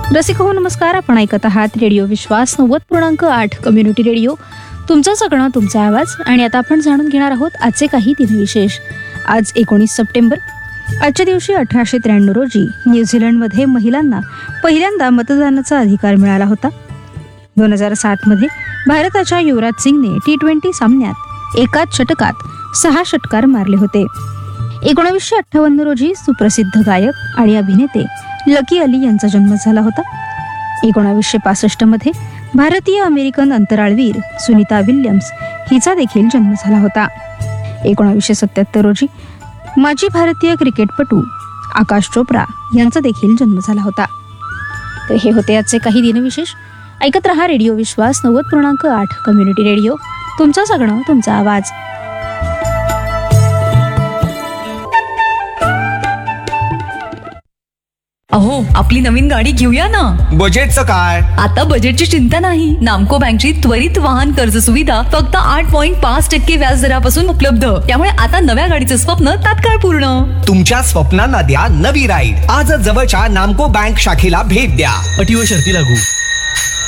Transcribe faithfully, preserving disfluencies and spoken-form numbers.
रसिक हो नमस्कार. आपण ऐकत आहात रेडिओ विश्वास नव्वद पूर्णांक आठ कम्युनिटी रेडिओ. तुमचं सगळं तुमचा आवाज. आणि आता आपण जाणून घेणार आहोत आजचे काही दिनविशेष. आज एकोणीस सप्टेंबर. आजच्या दिवशी अठराशे त्र्याण्णव रोजी न्यूझीलंडमध्ये महिलांना पहिल्यांदा मतदानाचा अधिकार मिळाला होता. दोन हजार सात मध्ये भारताच्या युवराज सिंगने टी ट्वेंटी सामन्यात एकाच षटकात सहा षटकार मारले होते. एकोणीसशे अठ्ठावन्न रोजी सुप्रसिद्ध गायक आणि अभिनेते लकी अली यांचा जन्म झाला होता. एकोणावीसशे पासष्ट मध्ये भारतीय अमेरिकन अंतराळवीर सुनीता विल्यम्स हिचा देखील जन्म झाला होता. एकोणावीसशे सत्याहत्तर रोजी माजी भारतीय क्रिकेटपटू आकाश चोप्रा यांचा देखील जन्म झाला होता. तर हे होते आजचे काही दिनविशेष. ऐकत रहा रेडिओ विश्वास नव्वद पूर्णांक आठ कम्युनिटी रेडिओ. तुमचं सगळं तुमचा आवाज. अहो, आपली नवीन गाडी घेऊया ना. बजेटचं काय? आता बजेटची चिंता नाही. नामको बँकची त्वरित वाहन कर्ज सुविधा फक्त आठ पॉईंट पाच टक्के व्याज दरापासून उपलब्ध. त्यामुळे आता नव्या गाडीचं स्वप्न तात्काळ पूर्ण. तुमच्या स्वप्नांना द्या नवी राईड. आज जवळच्या नामको बँक शाखेला भेट द्या. अटी व शर्ती लागू.